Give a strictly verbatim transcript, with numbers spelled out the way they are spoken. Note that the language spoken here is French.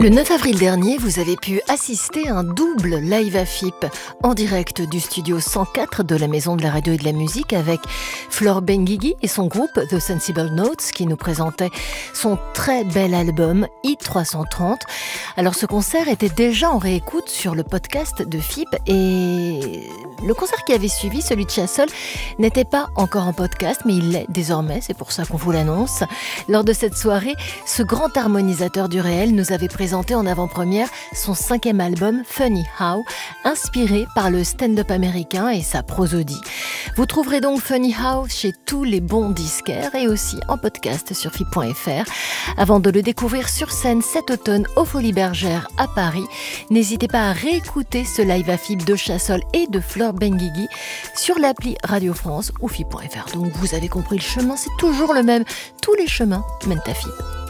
Le neuf avril dernier, vous avez pu assister à un double live à F I P en direct du studio cent quatre de la Maison de la Radio et de la Musique avec Flore Benguigui et son groupe The Sensible Notes qui nous présentait son très bel album I trois cent trente. Alors ce concert était déjà en réécoute sur le podcast de F I P et le concert qui avait suivi, celui de Chassol, n'était pas encore en podcast mais il l'est désormais, c'est pour ça qu'on vous l'annonce. Lors de cette soirée, ce grand harmonisateur du réel nous avait présenté en avant-première son cinquième album Funny How, inspiré par le stand-up américain et sa prosodie. Vous trouverez donc Funny How chez tous les bons disquaires et aussi en podcast sur F I P point F R. Avant de le découvrir sur scène cet automne aux Folies Bergères à Paris, n'hésitez pas à réécouter ce live à F I P de Chassol et de Flore Benguigui sur l'appli Radio France ou F I P point F R. Donc vous avez compris le chemin, c'est toujours le même. Tous les chemins mènent à F I P.